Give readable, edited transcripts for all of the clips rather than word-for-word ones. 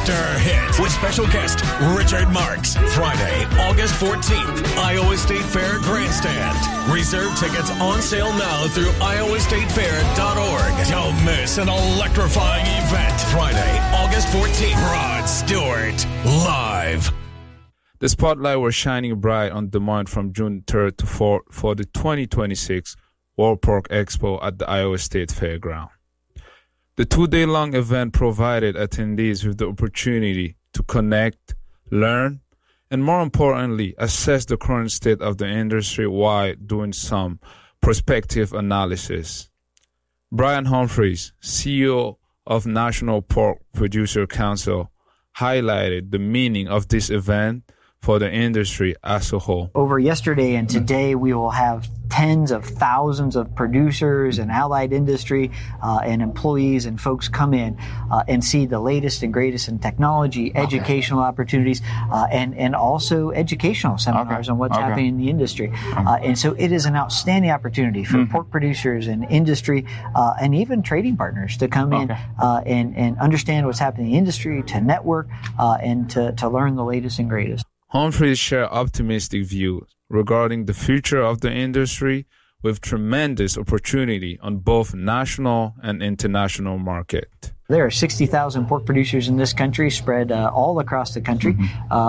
after hit with special guest Richard Marks. Friday, August 14th, Iowa State Fair Grandstand. Reserve tickets on sale now through iowastatefair.org. Don't miss an electrifying event. Friday, August 14th, Rod Stewart, live. The spotlight was shining bright on Des Moines from June 3rd to 4th for the 2026 World Pork Expo at the Iowa State Fairground. The 2-day-long event provided attendees with the opportunity to connect, learn, and more importantly, assess the current state of the industry while doing some prospective analysis. Brian Humphreys, CEO of National Pork Producer Council, highlighted the meaning of this event for the industry as a whole. Over yesterday and today, we will have tens of thousands of producers and allied industry and employees and folks come in and see the latest and greatest in technology, educational opportunities, and also educational seminars on what's happening in the industry. And so it is an outstanding opportunity for pork producers and industry and even trading partners to come in and understand what's happening in the industry, to network, and to learn the latest and greatest. Humphreys shared optimistic views regarding the future of the industry with tremendous opportunity on both national and international market. There are 60,000 pork producers in this country spread all across the country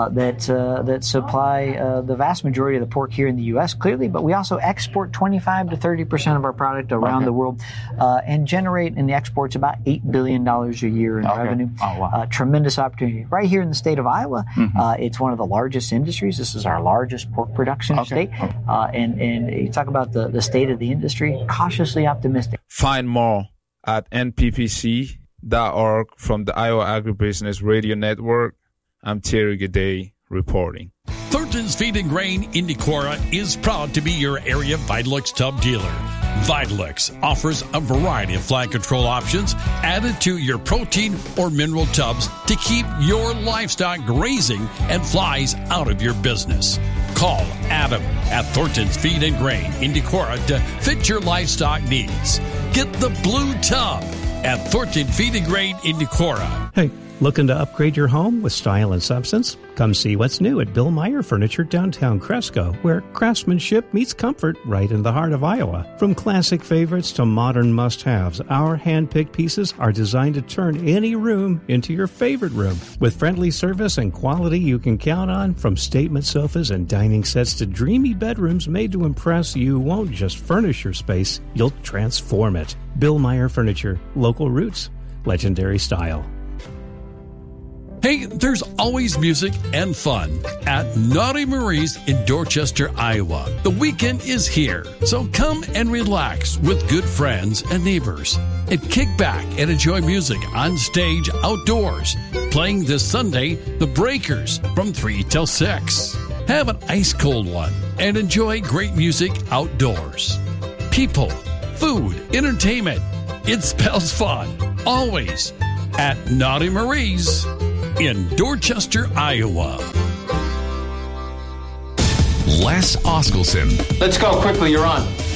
that supply the vast majority of the pork here in the U.S., clearly, but we also export 25 to 30% of our product around the world and generate in the exports about $8 billion a year in revenue. Tremendous opportunity. Right here in the state of Iowa, it's one of the largest industries. This is our largest pork production state. And you talk about the state of the industry, cautiously optimistic. Find more at nppc.org from the Iowa Agribusiness Radio Network. I'm Terry G'day reporting. Thornton's Feed and Grain in Decorah is proud to be your area Vitalix tub dealer. Vitalix offers a variety of fly control options added to your protein or mineral tubs to keep your livestock grazing and flies out of your business. Call Adam at Thornton's Feed and Grain in Decorah to fit your livestock needs. Get the blue tub at Thornton Feed and Grain in Decorah. Hey, looking to upgrade your home with style and substance? Come see what's new at Bill Meyer Furniture downtown Cresco, where craftsmanship meets comfort right in the heart of Iowa. From classic favorites to modern must-haves, our hand-picked pieces are designed to turn any room into your favorite room. With friendly service and quality you can count on, from statement sofas and dining sets to dreamy bedrooms made to impress, you won't just furnish your space, you'll transform it. Bill Meyer Furniture, local roots, legendary style. Hey, there's always music and fun at Naughty Marie's in Dorchester, Iowa. The weekend is here, so come and relax with good friends and neighbors. And kick back and enjoy music on stage outdoors. Playing this Sunday, The Breakers from 3 till 6. Have an ice-cold one and enjoy great music outdoors. People, food, entertainment. It spells fun. Always at Naughty Marie's in Dorchester, Iowa. Les Oskelson. Let's go quickly, you're on.